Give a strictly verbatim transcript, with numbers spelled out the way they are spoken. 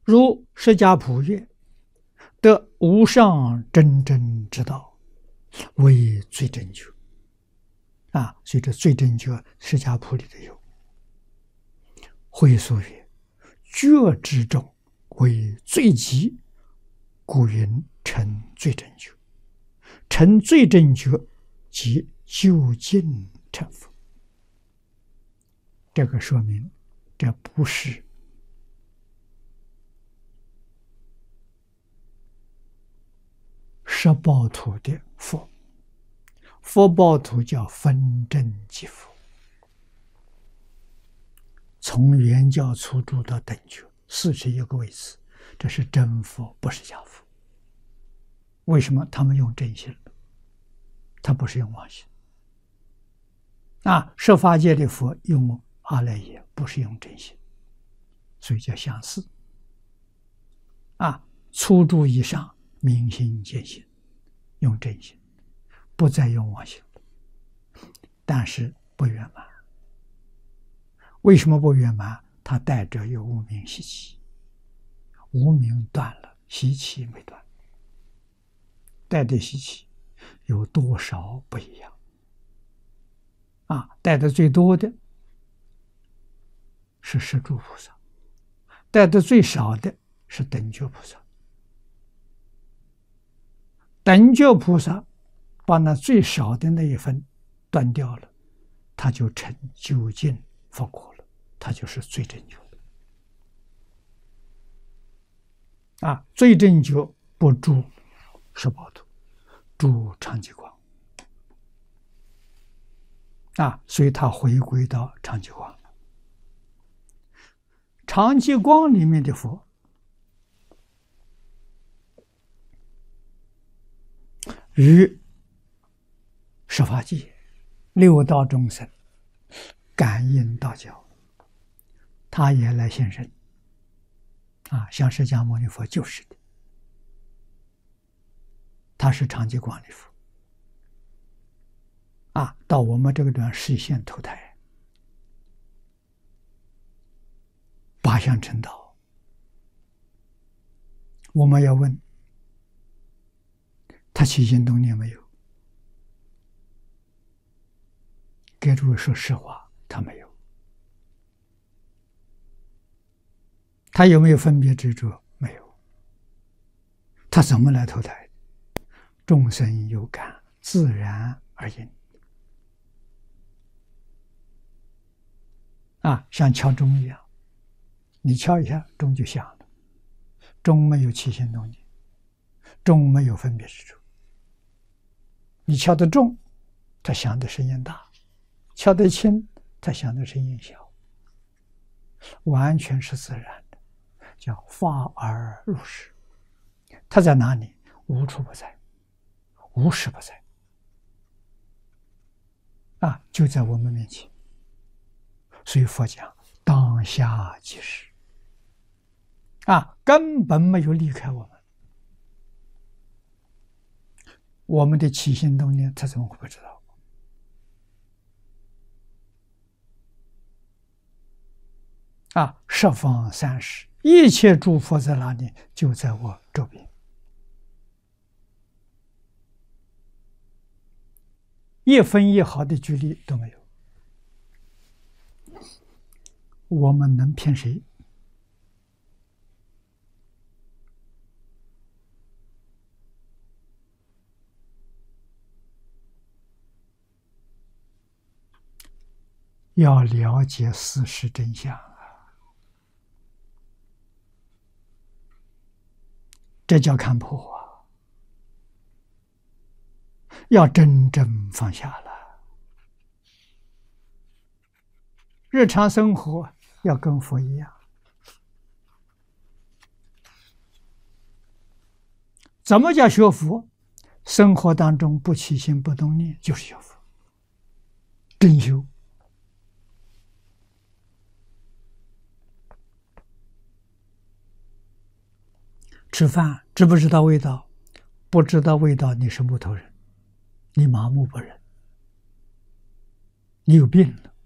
如释迦普曰：得无上真正之道，为最正觉。啊，所以这最正觉，释迦谱里头有。会所曰：觉之中，为最极，故云成最正觉。成最正觉，即究竟成佛。这个说明，这不是十报土的佛，佛报土叫分正即佛。从圆教初住到等觉，四十一个位次，这是真佛，不是假佛。为什么他们用真心？他不是用妄心。啊，十法界的佛用阿赖耶，不是用真心，所以叫相似。啊，初住以上，明心见性，用真心，不再用妄心，但是不圆满。为什么不圆满？他带着有无明习气，无明断了，习气没断，带的习气有多少不一样？啊，带的最多的是十住菩萨，带的最少的是等觉菩萨。等觉菩萨把那最少的那一分断掉了，他就成究竟佛果了，他就是最正觉的。啊，最正觉不住十报土，住常寂光。啊，所以他回归到常寂光了。常寂光里面的佛，与十法界六道众生感应道交，他也来现身。啊，像释迦牟尼佛就是的，他是常寂光的佛。啊，到我们这个地方实现投胎，八相成道。我们要问他起心动念没有？给诸位说实话，他没有。他有没有分别执着？没有。他怎么来投胎？众生有感，自然而应。啊，像敲钟一样，你敲一下，钟就响了。钟没有起心动念，钟没有分别执着。你敲得重，它响的声音大；敲得轻，它响的声音小。完全是自然的，叫发而入实。它在哪里？无处不在，无时不在。啊，就在我们面前。所以佛讲当下即是，啊，根本没有离开我们。我们的起心动念，他怎么会不知道？啊，十方三世一切诸佛在哪里？就在我周边，一分一毫的距离都没有。我们能骗谁？要了解事实真相啊！这叫看破啊！要真正放下了，日常生活要跟佛一样。怎么叫学佛？生活当中不起心不动念，就是学佛，真修。吃饭知不知道味道？不知道味道，你是木头人，你麻木不仁，你有病了。